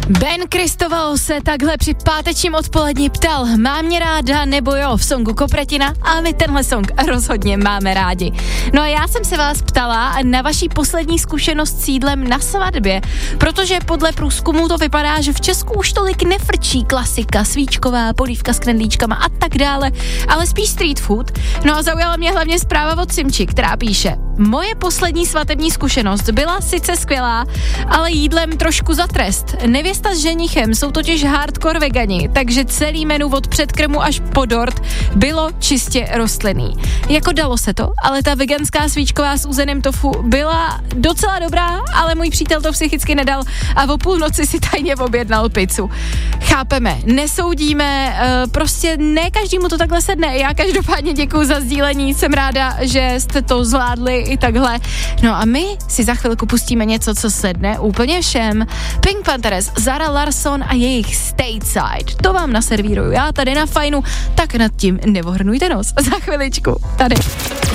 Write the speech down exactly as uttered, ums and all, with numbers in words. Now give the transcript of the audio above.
Ben Kristoval se takhle při pátečním odpoledni ptal, má mě ráda nebo jo v songu Kopretina, a my tenhle song rozhodně máme rádi. No a já jsem se vás ptala na vaší poslední zkušenost s jídlem na svatbě, protože podle průzkumu to vypadá, že v Česku už tolik nefrčí klasika, svíčková, polívka s knedlíčkama a tak dále, ale spíš street food. No a zaujala mě hlavně zpráva od Simči, která píše: moje poslední svatební zkušenost byla sice skvělá, ale jídlem trošku za trest. Nevěsta s ženichem jsou totiž hardcore vegani, takže celý menu od předkrmu až po dort bylo čistě rostlinný. Jako dalo se to, ale ta veganská svíčková s uzeným tofu byla docela dobrá, ale můj přítel to psychicky nedal a o půlnoci si tajně objednal pizzu. Chápeme, nesoudíme, prostě ne každému to takhle sedne. Já každopádně děkuju za sdílení, jsem ráda, že jste to zvládli i takhle. No a my si za chvilku pustíme něco, co sedne úplně všem. Pink Panthers, Zara Larsson a jejich Stateside. To vám naservíruju já tady na Fajnu, tak nad tím nevohrnujte nos. Za chviličku tady.